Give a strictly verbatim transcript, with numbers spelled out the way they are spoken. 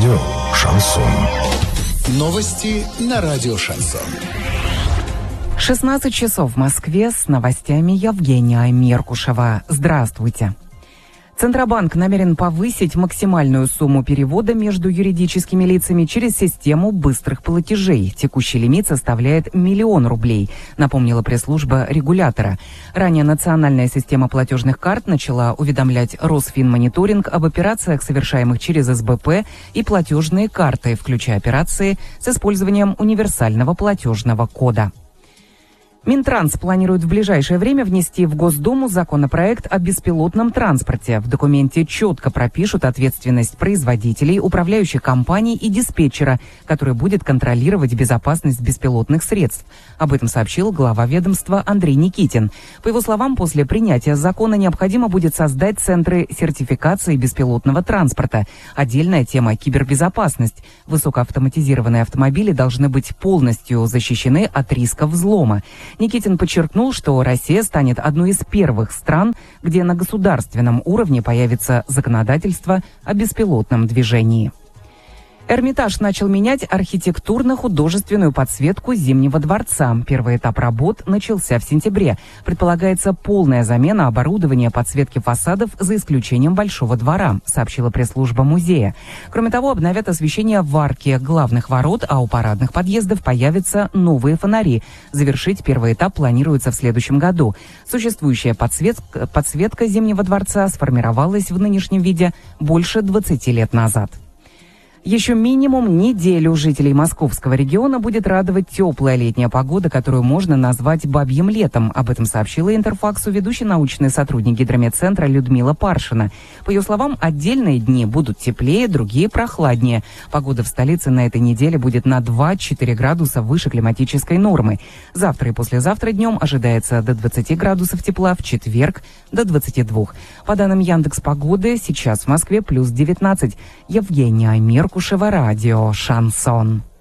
Радио «Шансон». Новости на радио «Шансон». шестнадцать часов в Москве, с новостями Евгения Меркушева. Здравствуйте. Центробанк намерен повысить максимальную сумму перевода между юридическими лицами через систему быстрых платежей. Текущий лимит составляет миллион рублей, напомнила пресс-служба регулятора. Ранее национальная система платежных карт начала уведомлять Росфинмониторинг об операциях, совершаемых через эс бэ пэ и платежные карты, включая операции с использованием универсального платежного кода. Минтранс планирует в ближайшее время внести в Госдуму законопроект о беспилотном транспорте. В документе четко пропишут ответственность производителей, управляющих компаний и диспетчера, который будет контролировать безопасность беспилотных средств. Об этом сообщил глава ведомства Андрей Никитин. По его словам, после принятия закона необходимо будет создать центры сертификации беспилотного транспорта. Отдельная тема – кибербезопасность. Высокоавтоматизированные автомобили должны быть полностью защищены от риска взлома. Никитин подчеркнул, что Россия станет одной из первых стран, где на государственном уровне появится законодательство о беспилотном движении. Эрмитаж начал менять архитектурно-художественную подсветку Зимнего дворца. Первый этап работ начался в сентябре. Предполагается полная замена оборудования подсветки фасадов за исключением Большого двора, сообщила пресс-служба музея. Кроме того, обновят освещение в арке главных ворот, а у парадных подъездов появятся новые фонари. Завершить первый этап планируется в следующем году. Существующая подсветка, подсветка Зимнего дворца сформировалась в нынешнем виде больше двадцати лет назад. Еще минимум неделю жителей московского региона будет радовать теплая летняя погода, которую можно назвать бабьим летом. Об этом сообщила Интерфаксу ведущий научный сотрудник Гидрометцентра Людмила Паршина. По ее словам, отдельные дни будут теплее, другие прохладнее. Погода в столице на этой неделе будет на два-четыре градуса выше климатической нормы. Завтра и послезавтра днем ожидается до двадцати градусов тепла, в четверг до двадцати двух. По данным Яндекс.Погоды, сейчас в Москве плюс девятнадцать. Евгения Меркушева, радио «Шансон».